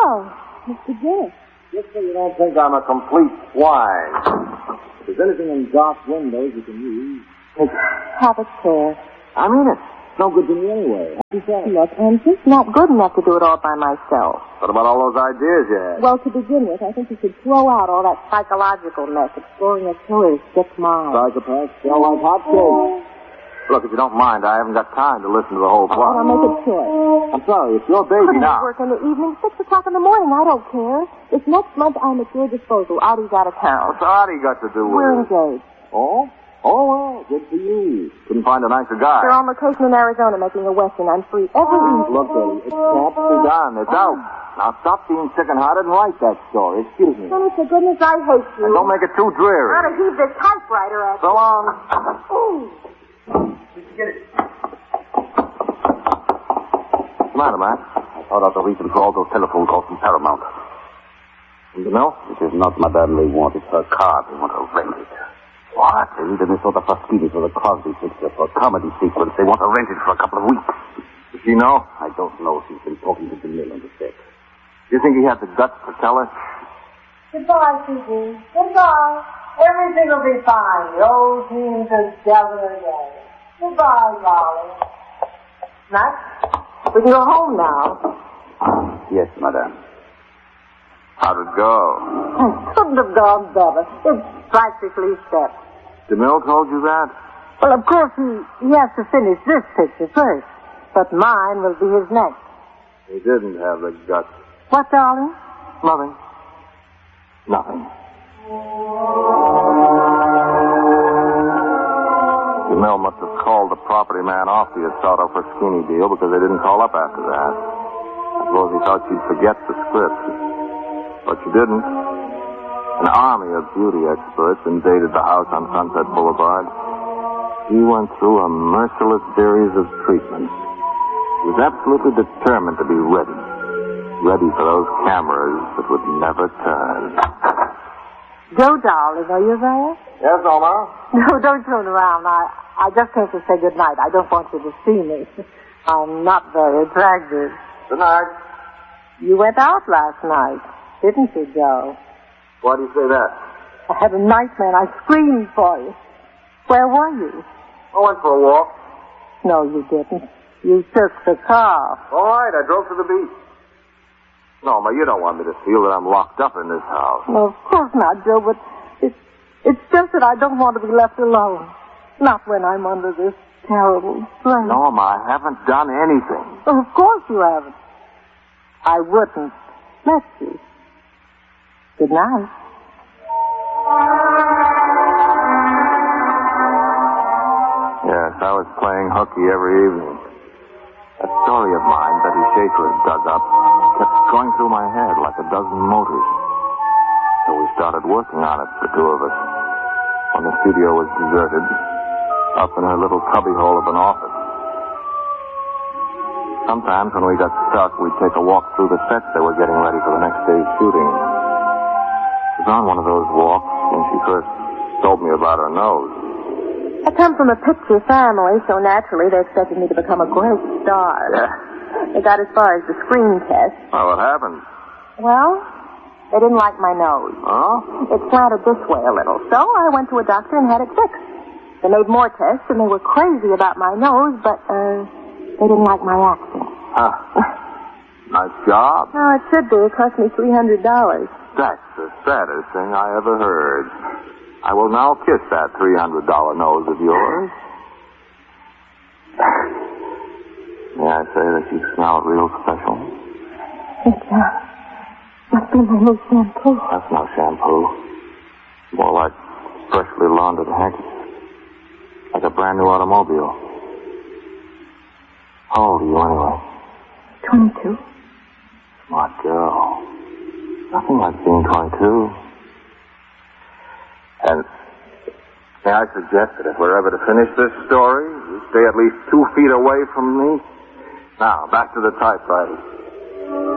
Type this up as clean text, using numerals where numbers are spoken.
Oh, Mr. Guinness. Just so you don't think I'm a complete swine. If there's anything in dark windows you can use... Have a chair. I mean it. It's no good to me anyway. What do you say? Look, I'm just not good enough to do it all by myself. What about all those ideas you had? Well, to begin with, I think you should throw out all that psychological mess, exploring a killer's sick mind. Psychopaths smell like hotcakes. Look, if you don't mind, I haven't got time to listen to the whole plot. I'll make it short. I'm sorry, it's your baby now. I work in the evening, 6 o'clock in the morning. I don't care. This next month, I'm at your disposal. Artie's out of town. What's Artie got to do with We're it? engaged. Oh? Oh, well, good for you. Couldn't find a nicer guy. They're on location in Arizona making a Western. I'm free every evening. Look, Eddie, it's can't be done. It's out. Now stop being chicken-hearted and write that story. Excuse me. Sonny, for goodness, I hate you. And don't make it too dreary. I ought to heave this typewriter at you. So long. Ooh. Get it. What's the matter, Matt? I found out the reason for all those telephone calls from Paramount. From the mill? It is not Madame they want. It's her car. They want to rent it. What? They need Minnesota Pasquini for the Crosby picture for a comedy sequence. They want to rent it for a couple of weeks. Does she know? I don't know. She's been talking to the mill on the set. Do you think he had the guts to tell her? Goodbye, Susie. Goodbye. Everything will be fine. The old team together again. Goodbye, darling. Max? We can go home now. Yes, madame. How'd it go? I couldn't have gone better. It's practically set. DeMille told you that? Well, of course, he has to finish this picture first. But mine will be his next. He didn't have the guts. What, darling? Nothing. Nothing. DeMille must have called the property man off the Asada for skinny deal because they didn't call up after that. I suppose he thought she'd forget the script. But she didn't. An army of beauty experts invaded the house on Sunset Boulevard. He went through a merciless series of treatments. He was absolutely determined to be ready. Ready for those cameras that would never turn. Joe, darling, are you there? Yes, Omar? No, don't turn around. I just came to say good night. I don't want you to see me. I'm not very attractive. Good night. You went out last night, didn't you, Joe? Why do you say that? I had a nightmare and I screamed for you. Where were you? I went for a walk. No, you didn't. You took the car. All right, I drove to the beach. No, ma, you don't want me to feel that I'm locked up in this house. No, of course not, Joe, but it's just that I don't want to be left alone. Not when I'm under this terrible strain. No, ma, I haven't done anything. Oh, of course you haven't. I wouldn't let you. Good night. Yes, I was playing hooky every evening. That story of mine Betty Schaefer had dug up kept going through my head like a dozen motors. So we started working on it, the two of us. When the studio was deserted, up in her little cubbyhole of an office. Sometimes when we got stuck, we'd take a walk through the sets they were getting ready for the next day's shooting. It was on one of those walks when she first told me about her nose. I come from a picture family, so naturally they expected me to become a great star. Yeah. They got as far as the screen test. Well, what happened? Well, they didn't like my nose. Oh? It slanted this way a little, so I went to a doctor and had it fixed. They made more tests, and they were crazy about my nose, but, they didn't like my accent. Huh. Nice job. Oh, it should be. It cost me $300. That's the saddest thing I ever heard. I will now kiss that $300 nose of yours. May I say that you smell real special? It must be my new shampoo. That's no shampoo. More like freshly laundered handkerchief. Like a brand new automobile. How old are you anyway? 22. Smart girl. Nothing like being 22. And may I suggest that if we're ever to finish this story, you stay at least 2 feet away from me? Now, back to the typewriter.